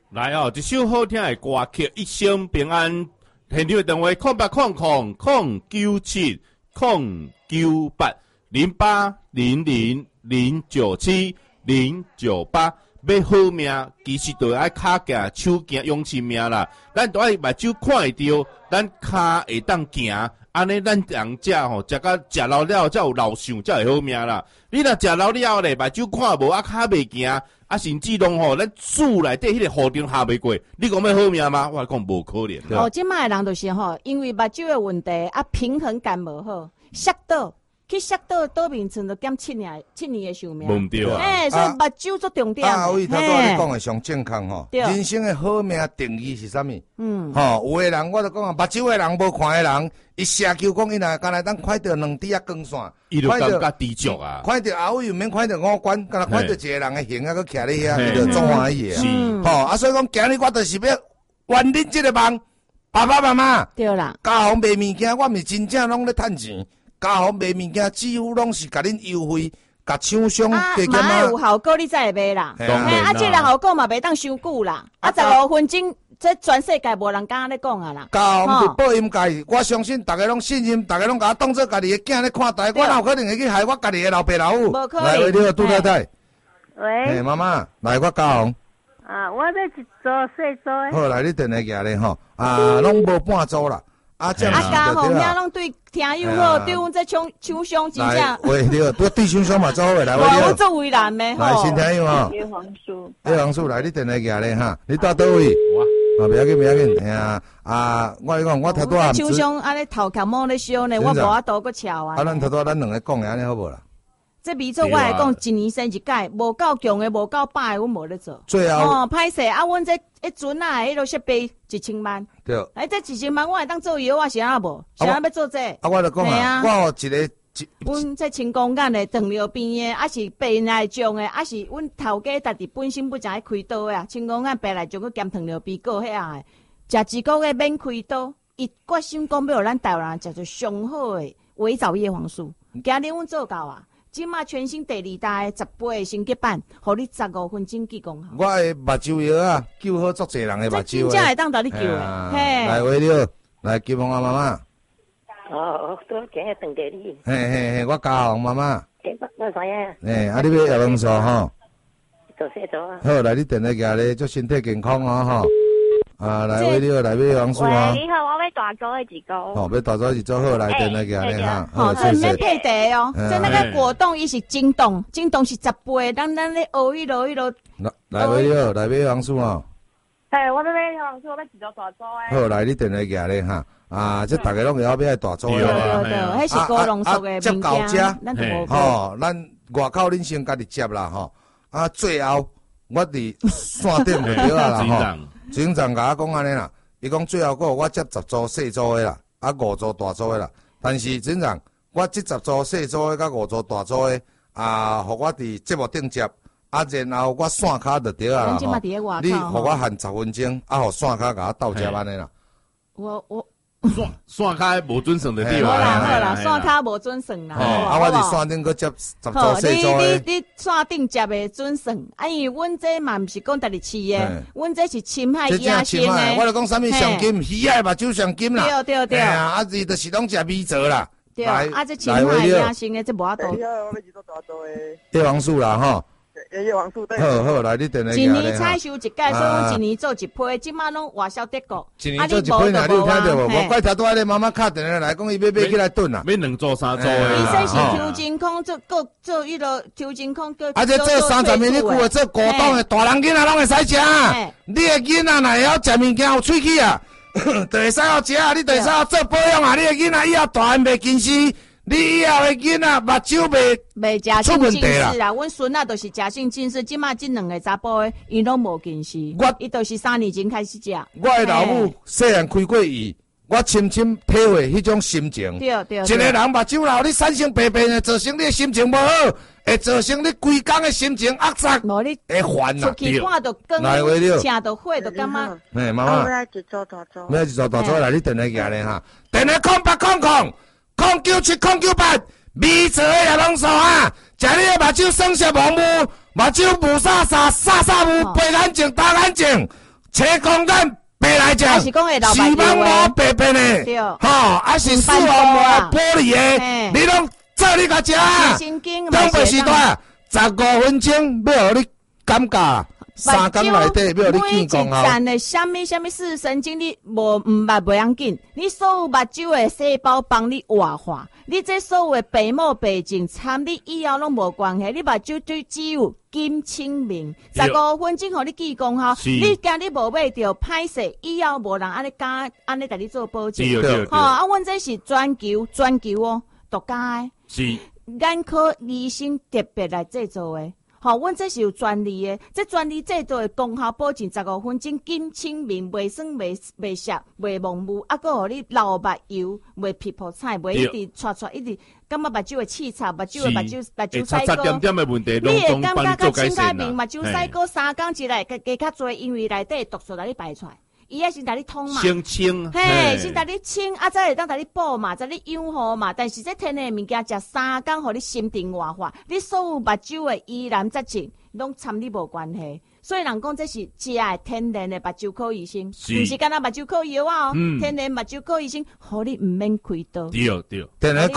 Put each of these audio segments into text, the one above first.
来哦，一首好听的歌曲，一生平安。现场的电话：0800-097-098。要好命，其实就爱脚行、手行、用亲命啦。咱都爱目睭看会到，咱脚会当行，安尼咱人食吼，食老了才有老相，才会好命啦。你若食老了咧，目睭看无，脚袂行，甚至拢吼，咱厝内底迄个护钉下袂过，你讲要好命吗？我讲无可能。 即摆的人就是吼，因为目睭的问题，平衡感无好，摔倒。去摔倒面床就减7年的寿命， 无对啊！ 所以目睭最重点。 伟头拄仔你讲的上健康吼，人生的好命定义是啥物？有的人我就讲啊，目睭的人无看的人，伊射球讲伊若干来当看到2支光线， 伊就感觉知足啊。 看到后尾又免看到5官，干那看到一个人的形啊，佮徛咧遐，伊就总欢喜啊。所以讲今日我就是要圆恁这个梦，爸爸妈妈。 对啦， 家行卖物件，我毋是真正拢咧趁钱。家行卖物件，几乎拢是甲恁优惠，甲厂商加减嘛有效果，你才会买啦。这个效果嘛袂当伤久啦。15分钟，这全世界无人敢咧讲啊啦。 家行是保险界，我相信大家拢信任，大家拢甲我当做家己的囝咧看待，我哪有可能会去害我家己的老爸老母？ 无可能。 来，你好，杜太太。 喂。 妈妈，来我家行。 我要一组细组的。 好，来你电话举咧吼，拢无半组啦。 家行遐拢对听友好，对阮这厂商真正。 喂，对，对厂商嘛做好诶，来， 我做为难诶吼。 来，先听友吼。 叶黄素。 叶黄素，来你电话举咧哈，你到倒位？不要紧，不要紧，哎呀，我讲，我头拄仔。 厂商安尼头壳摸咧烧呢，我无法度搁巧啊。 咱头拄咱两个讲诶，安尼好无啦？ 这味做我来讲，一年生一届，无够强诶，无够饱诶，阮无咧做。 最后歹势阮这一阵啊，迄落设备1000万。 对。 这1000万我会当做药啊，是安无？是安要做这？ 我就讲啊，我有一个。 阮这青光眼诶，糖尿病诶，是病来种诶，是阮头家家己本身不才开刀诶，青光眼病来种去兼糖尿病过遐诶，食1个月免开刀，伊决心讲要互咱台湾人食着上好诶维藻叶黄素。今日阮做到啊！即马全新第2代10倍升级版，互你15分钟记功效。 我诶目睭药啊，救好足侪人诶目睭。 真正会当到你救诶，嘿。 来，喂了，来金凤啊妈妈。 都今日等着你。 嘿，我家行妈妈。 我知影。 你要叶黄素吼？ 做细做啊。 好，来你电话举咧，祝身体健康哦吼。来喂了，来叶黄素啊。 喂，你好，我要大组的一组。 要大组一组好，来电话举咧哈。 这免配茶哦，这那个果冻伊是震动是10倍，咱咧熬一路。 来喂了，来叶黄素哦。 我要叶黄素，我要一组大组的。 好，来你电话举咧哈。这大家拢会晓要大组的。 对，迄是高浓缩的物件，咱就无。 咱外口恁先家己接啦吼。最后我伫线顶就对啦吼。警长甲我讲安尼啦，伊讲最后我接10组细组的啦，5组大组的啦。但是警长，我这10组细组的甲5组大组的，互我伫节目顶接，然后我线卡就对啊啦吼。你互我限10分钟，互线卡甲我倒接安尼啦。 我。 线卡无准算的对好啦，线卡无准算啦。 我伫线顶搁接10组细组的。 你线顶接的准算，因为阮这嘛毋是讲家己饲的，阮这是深海野生的。 我就讲啥物上金，鱼仔目睭上金啦。 对。 伊就是拢食米做啦。 对，这深海野生的这无法度。 叶黄素啦吼。 叶黄素对。 好，来你电话。 一年采收一届，所以阮一年做一批，即马拢外销德国。 一年做一批，哪你有听到无？我怪头拄仔咧妈妈敲电话来讲，伊要买起来炖啦。 买2组3组的。 医生是抽真空，做迄落抽真空，做这30年你久的做古董的大人囡仔拢会使食。你的囡仔若会晓食物件有喙齿啊，就会使晓食啊，你就会使晓做保养啊。你的囡仔以后大汉袂近视。你以后的囡仔目睭袂假性近视啦，阮孙仔都是假性近视，即马这2个查甫的，伊拢无近视。伊都是3年前开始食。 我的老母细汉开过伊，我深深体会迄种心情。 对。 一个人目睭老，你产生白变的，造成你的心情无好，会造成你规工的心情压榨，会烦啦。 出去看到光，请到火都感觉。 妈妈。 我要一组大组。 要一组大组来，你电话举咧哈，电话08000978，米做的叶黄素啊，食你的目睭酸涩模糊，目睭雾煞煞，煞雾，白眼睛、大眼睛， 切公干白来讲， 还是讲会老目视网膜的白变的， 对还是视网膜玻璃的，你拢做你甲食， 神经中北时段15分钟要互你感觉，3天内底要互你见光每一站的什么视神经，你无毋捌袂要紧，你所有目睭的细胞帮你活化，你这所有的白毛白净参你以后拢无关系，你目睭对只有金清明，15分钟互你见光吼，你惊你无买着歹势，以后无人安尼敢安尼甲你做保证，阮这是全球哦，独家的， 是眼科医生特别来制作的。阮这是有专利的，这专利制作的功效保证15分钟金清明，袂酸袂涩袂蒙雾，啊，佫互你流目油，袂皮肤菜，袂一直刷，一直感觉目睭会刺擦，目睭洗过。 点的问题， 你会感觉较清清明，目睭洗过3工一来，加较侪，因为内底毒素来你排出来。伊也先带你通嘛， 先清， 嘿，先带你清，才会当带你补嘛，带你养护嘛。但是这天然物件食3工，互你心情活化，你所有目睭的疑难杂症，拢参你无关系。所以人讲这是食的天然的目睭科医生，毋是干那目睭科药啊哦，天然目睭科医生，互你毋免开刀。 对， 电话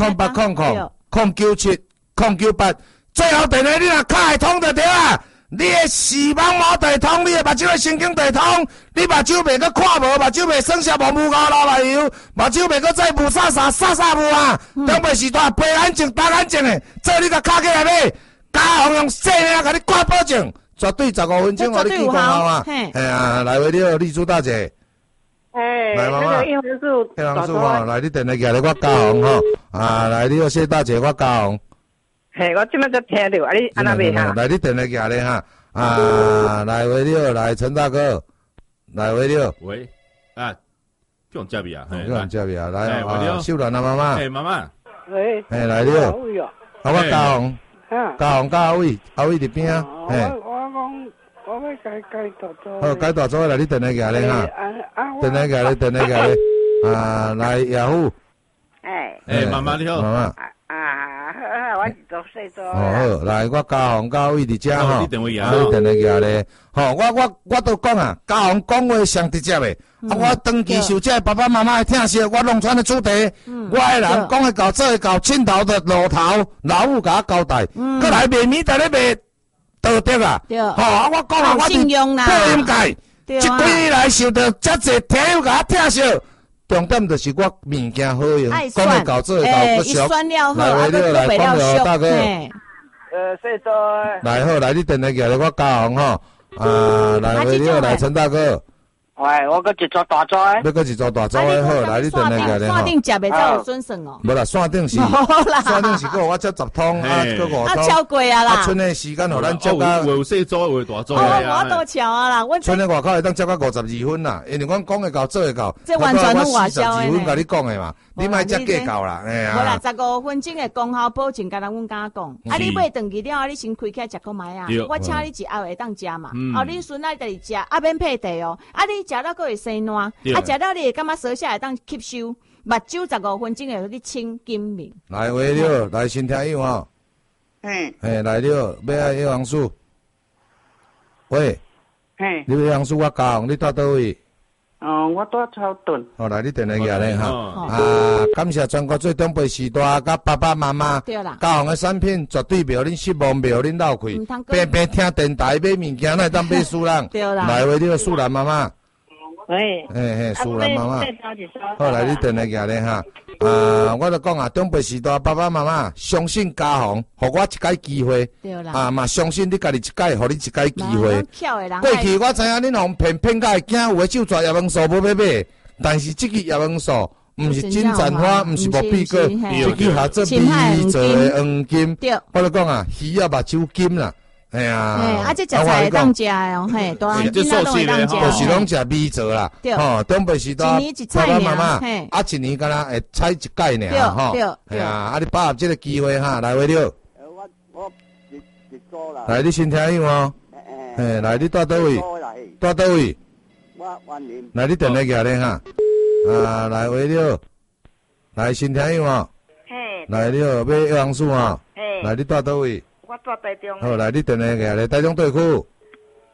08000998，最后电话你若卡会通就对啊。你的视网膜地通，你的目睭的神经地通，你目睭袂阁看无，目睭袂酸涩无雾膏流来油，目睭袂阁再雾煞雾啊！中北时段白眼睛、大眼睛的，做你甲卡起来买，家红用细命甲你挂保证，绝对15分钟互你见光效啊！哎呀，来为了丽珠大姐，来妈妈，叶黄素吼，来你电话寄来我家红吼，来你谢大姐我家红。 嘿，我即摆才听到，你安那袂哈？ 来，你电话寄来哈，来维六，来陈大哥，来维六， 喂，叫人接咪啊？ 叫人接咪啊？来，秀兰啊妈妈， 妈妈， 喂， 来六，我家红，家阿伟伫边啊， 我讲，我要改大组， 好，改大组来，你电话寄来哈，电话寄来，来雅虎， 妈妈你好， 妈妈。 我是做细做。 好，来，我家红家伟伫遮吼， 你电话寄咧。吼，我都讲啊，家红讲话上直接的。我长期受这爸爸妈妈的疼惜，我农村的主题，我的人讲会到做会到，亲头的路头老母甲我交代，过来卖米在咧卖道德啊。吼，我讲啊，我伫播音界，一几年来受到遮济听友甲我疼惜。重点就是我物件好用，讲会到做会到，不俗。来为了来讲了大哥， 细做。 来好，来你电话寄来我家红吼，来为了来陈大哥。 喂，我搁一组大组诶。 要搁一组大组诶，好，来你电话寄来吼。 线顶食袂才有损损哦。 无啦，线顶是搁我接10通，搁5通。 超过啊啦。 剩诶时间互咱接到。 有细组有大组我都超啊啦， 剩诶外口会当接到52分啦，因为阮讲会到做会到。 这完全拢外销诶。 42分甲你讲诶嘛，你莫接计较啦，哎呀。 无啦，15分钟诶功效保证，敢若阮敢讲。你买顿去了，你先开起来食个糜啊。我请你一后会当食嘛。恁孙仔就是食，免配地哦。你食了佫会生烂，食了你会感觉舌下会当吸收，目睭15分钟会你清金明。 来喂了，来先听友吼。来了，要叶黄素。喂。你叶黄素我教，你住倒位？ 我住超顿。 来你电话寄来哈。感谢全国最中北时代甲爸爸妈妈。 对啦。 家红的产品绝对袂互恁失望，袂互恁闹亏。偏偏听电台买物件，来当买输人。 对啦。 来为了素兰妈妈。 喂。 素兰妈妈。好，来你电话寄来哈。我就讲啊，中北时代爸爸妈妈相信家红，互我一解机会。 对啦。 嘛相信你家己一解，互你一解机会。 过去我知影恁互骗甲会惊，有诶手抓叶黄素无要买，但是即个叶黄素毋是金盏花，毋是木碧果，即个下做米做诶黄金。我就讲啊，鱼啊目睭金啦。哎呀， 这食菜会当食的哦，嘿，大汉囡仔拢会当食， 就是拢食米做啦，吼，中北时代爸爸妈妈，一年敢若会采一届尔，吼，哎呀，你把握这个机会哈，来为了， 我一组啦， 来你先听友哦，来你住倒位，住倒位， 我万年， 来你电话寄来哈，来为了，来先听友哦，来了买叶黄素哦，来你住倒位。 我住台中。 好，来你电话寄来，台中地区。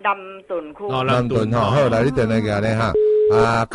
ดำตุ่นคู่哦， 南屯吼，好，来你电话过来哈，啊。